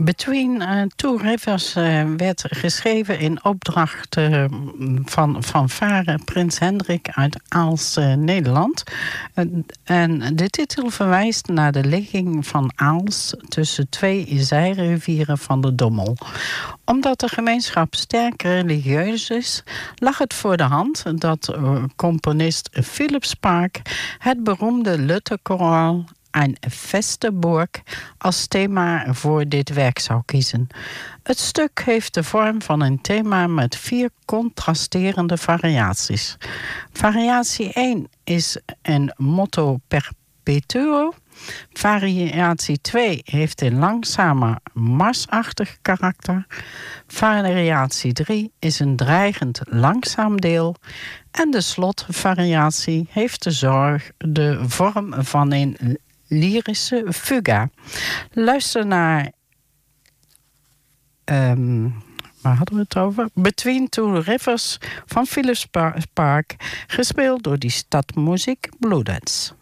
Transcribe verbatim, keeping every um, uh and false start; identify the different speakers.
Speaker 1: Between uh, Two Rivers uh, werd geschreven in opdracht uh, van, van varen Prins Hendrik uit Aals, uh, Nederland. Uh, en de titel verwijst naar de ligging van Aals tussen twee zijrivieren van de Dommel. Omdat de gemeenschap sterk religieus is, lag het voor de hand dat uh, componist Philip Spark het beroemde Lutherkoraal Een feste Burg als thema voor dit werk zou kiezen. Het stuk heeft de vorm van een thema met vier contrasterende variaties. Variatie één is een motto perpetuo. Variatie twee heeft een langzame, marsachtig karakter. Variatie drie is een dreigend langzaam deel. En de slotvariatie heeft de, zorg, de vorm van een lyrische fuga. Luister naar Um, waar hadden we het over? Between Two Rivers van Philip Spark, gespeeld door die Stadmuziek Bluedance.